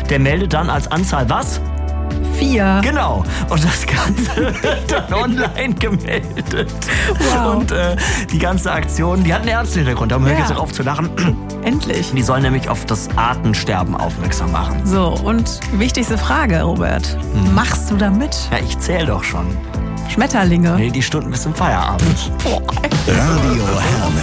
der meldet dann als Anzahl was? 4. Genau. Und das Ganze wird dann online gemeldet. Wow. Und die ganze Aktion, die hat einen ernsten Hintergrund. Da höre ich jetzt auch auf zu lachen. Endlich. Die sollen nämlich auf das Artensterben aufmerksam machen. So, und wichtigste Frage, Robert. Machst du da mit? Ja, ich zähle doch schon. Schmetterlinge. Nee, die Stunden bis zum Feierabend. Radio Herne.